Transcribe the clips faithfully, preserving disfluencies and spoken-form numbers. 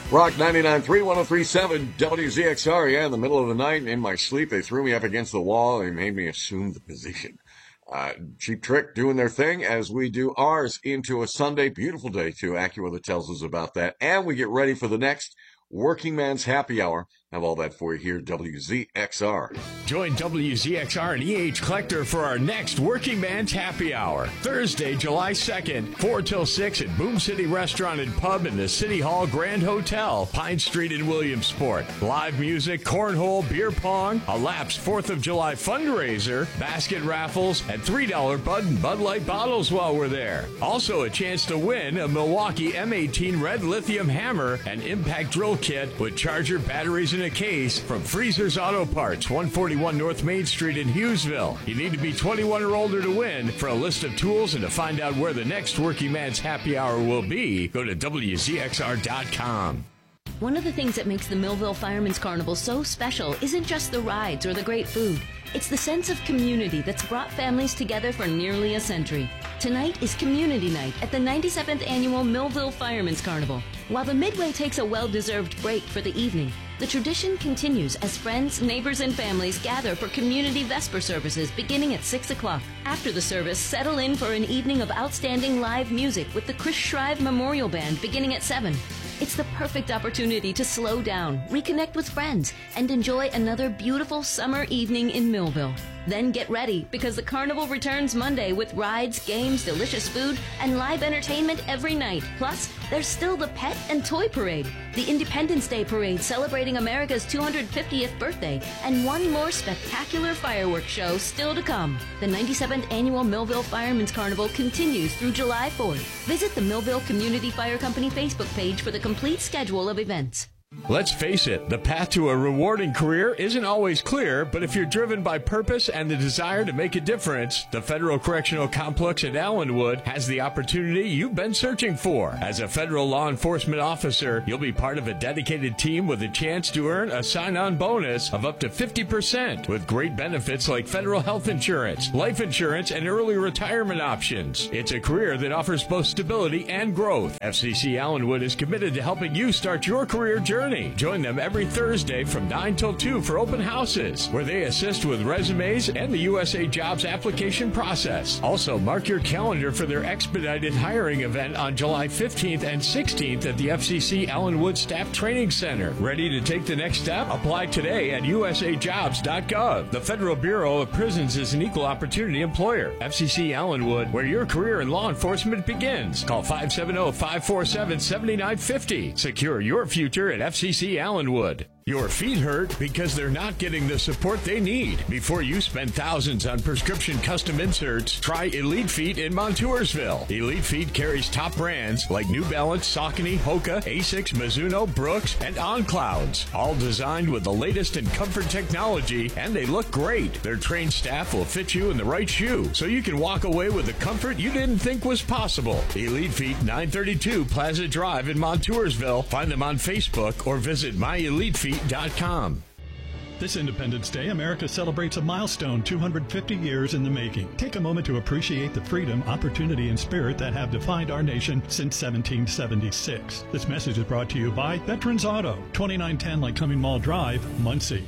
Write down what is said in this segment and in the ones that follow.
Rock ninety-nine point three, one oh three point seven, W Z X R. Yeah, in the middle of the night, in my sleep, they threw me up against the wall. They made me assume the position. Uh, Cheap Trick doing their thing as we do ours into a Sunday. Beautiful day, too. AccuWeather tells us about that. And we get ready for the next Working Man's Happy Hour. Have all that for you here, W Z X R. Join W Z X R and E H Collector for our next Working Man's Happy Hour. Thursday, July second, four till six at Boom City Restaurant and Pub in the City Hall Grand Hotel, Pine Street in Williamsport. Live music, cornhole, beer pong, a Laps fourth of July fundraiser, basket raffles, and three dollar Bud and Bud Light bottles while we're there. Also a chance to win a Milwaukee M eighteen Red Lithium Hammer and Impact Drill Kit with charger batteries in a case from Freezer's Auto Parts, one forty-one North Main Street in Hughesville. You need to be twenty-one or older to win. For a list of tools and to find out where the next Working Man's Happy Hour will be, go to W Z X R dot com. One of the things that makes the Millville Fireman's Carnival so special isn't just the rides or the great food. It's the sense of community that's brought families together for nearly a century. Tonight is Community Night at the ninety-seventh Annual Millville Fireman's Carnival. While the Midway takes a well-deserved break for the evening, the tradition continues as friends, neighbors, and families gather for community Vesper services beginning at six o'clock. After the service, settle in for an evening of outstanding live music with the Chris Shrive Memorial Band beginning at seven. It's the perfect opportunity to slow down, reconnect with friends, and enjoy another beautiful summer evening in Millville. Then get ready, because the carnival returns Monday with rides, games, delicious food, and live entertainment every night. Plus, there's still the Pet and Toy Parade, the Independence Day Parade celebrating America's two hundred fiftieth birthday, and one more spectacular fireworks show still to come. The ninety-seventh Annual Millville Fireman's Carnival continues through July fourth. Visit the Millville Community Fire Company Facebook page for the complete schedule of events. Let's face it, the path to a rewarding career isn't always clear, but if you're driven by purpose and the desire to make a difference, the Federal Correctional Complex at Allenwood has the opportunity you've been searching for. As a federal law enforcement officer, you'll be part of a dedicated team with a chance to earn a sign-on bonus of up to fifty percent, with great benefits like federal health insurance, life insurance, and early retirement options. It's a career that offers both stability and growth. F C C Allenwood is committed to helping you start your career journey. Join them every Thursday from nine till two for open houses, where they assist with resumes and the U S A Jobs application process. Also, mark your calendar for their expedited hiring event on July fifteenth and sixteenth at the F C C Allenwood Staff Training Center. Ready to take the next step? Apply today at U S A jobs dot gov. The Federal Bureau of Prisons is an equal opportunity employer. F C C Allenwood, where your career in law enforcement begins. Call five seven zero, five four seven, seven nine five zero. Secure your future at F C C Allenwood. Your feet hurt because they're not getting the support they need. Before you spend thousands on prescription custom inserts, try Elite Feet in Montoursville. Elite Feet carries top brands like New Balance, Saucony, Hoka, Asics, Mizuno, Brooks, and On Clouds. All designed with the latest in comfort technology, and they look great. Their trained staff will fit you in the right shoe, so you can walk away with the comfort you didn't think was possible. Elite Feet, nine thirty-two Plaza Drive in Montoursville. Find them on Facebook or visit my elite feet dot com. This Independence Day, America celebrates a milestone two hundred fifty years in the making. Take a moment to appreciate the freedom, opportunity, and spirit that have defined our nation since seventeen seventy-six. This message is brought to you by Veterans Auto, twenty-nine ten Lycoming Mall Drive, Muncie.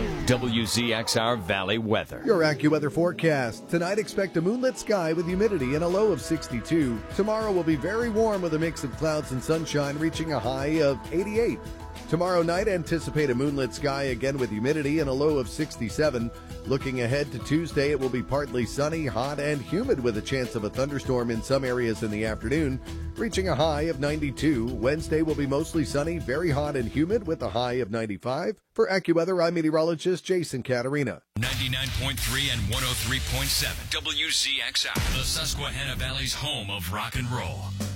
W Z X R Valley weather. Your AccuWeather forecast. Tonight, expect a moonlit sky with humidity and a low of sixty-two. Tomorrow will be very warm with a mix of clouds and sunshine, reaching a high of eighty-eight. Tomorrow night, anticipate a moonlit sky again with humidity and a low of sixty-seven. Looking ahead to Tuesday, it will be partly sunny, hot, and humid with a chance of a thunderstorm in some areas in the afternoon, reaching a high of ninety-two. Wednesday will be mostly sunny, very hot and humid with a high of ninety-five. For AccuWeather, I'm meteorologist Jason Caterina. ninety-nine point three and one oh three point seven W Z X R, the Susquehanna Valley's home of rock and roll.